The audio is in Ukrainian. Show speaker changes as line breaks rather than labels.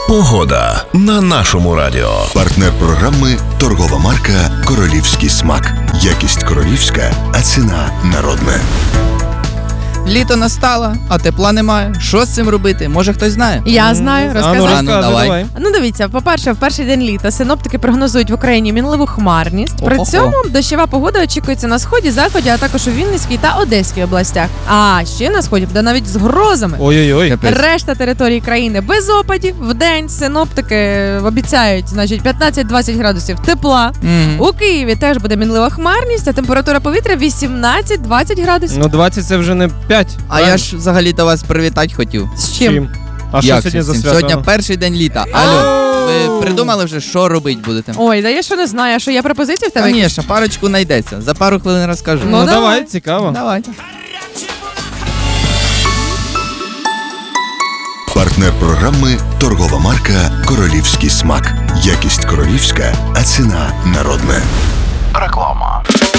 Погода на нашому радіо.
Партнер програми – торгова марка «Королівський смак». Якість королівська, а ціна народна.
Літо настало, а тепла немає. Що з цим робити? Може, хтось знає?
Я знаю, розказати.
Давай.
Ну, дивіться, по-перше, в перший день літа синоптики прогнозують в Україні мінливу хмарність. При
Ого.
цьому дощова погода очікується на сході, заході, а також у Вінницькій та Одеській областях. А ще на сході буде навіть з грозами.
Ой-ой-ой.
Капець.
Решта території країни без опадів. Вдень синоптики обіцяють, значить, 15-20 градусів тепла.
Мгм.
У Києві теж буде мінлива хмарність, а температура повітря 18-20 градусів.
Ну 20 це вже не 5.
А я ж взагалі-то вас привітати хотів.
З чим?
А що
Як
сьогодні
це
за
з цим?
свято?
Сьогодні перший день літа. Алло, ви придумали вже, що робити будете?
Ой, да я що не знаю, а що є пропозиції в тебе?
Звісно, парочку знайдеться. За пару хвилин розкажу.
Ну,
Ну
давай.
давай, цікаво.
Давайте.
Партнер програми – торгова марка «Королівський смак». Якість королівська, а ціна народна.
Реклама.